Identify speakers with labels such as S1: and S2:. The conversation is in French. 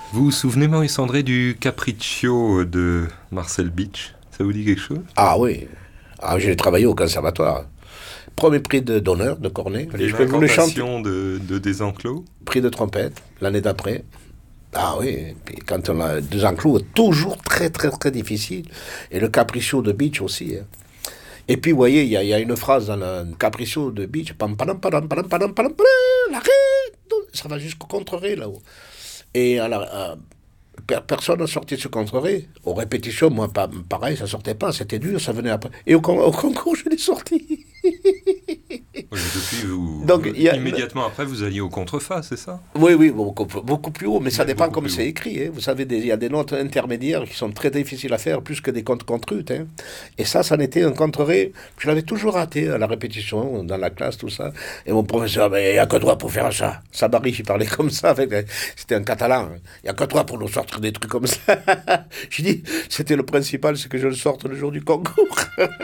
S1: Vous vous souvenez, Maurice André, du Capriccio de Marcel Beach? Ça vous dit quelque chose?
S2: Ah oui, j'ai travaillé au conservatoire. Premier prix d'honneur de Cornet. Je peux vous le chanter.
S1: L'incantation de Desenclos?
S2: Prix de trompette, l'année d'après. Ah oui, puis quand on a deux enclos, toujours très très très difficile. Et le Capriccio de Beach aussi, hein. Et puis, vous voyez, il y a une phrase dans le Capriccio de Beach, pam, padam, padam, padam, padam, padam, padam, la ré, ça va jusqu'au contre-ré là-haut. Et alors, personne n'a sorti de ce contre-ré. Aux répétitions, moi, pareil, ça sortait pas, c'était dur, ça venait après. Et au concours, je l'ai sorti.
S1: Oui, mais depuis,
S2: Donc,
S1: immédiatement après, vous alliez au contrefa, c'est ça?
S2: Oui, oui, beaucoup plus haut, mais ça dépend
S1: Beaucoup
S2: comme
S1: plus
S2: c'est
S1: haut.
S2: écrit, hein. Vous savez, il y a des notes intermédiaires qui sont très difficiles à faire, plus que des comptes contre hein. Et ça en était un contre-ré. Je l'avais toujours raté à la répétition, dans la classe, tout ça. Et mon professeur, mais il n'y a que toi pour faire ça. Sabari, il parlait comme ça, c'était un catalan, hein. Il n'y a que toi pour nous sortir des trucs comme ça. Je dis, c'était le principal, c'est que je le sorte le jour du concours.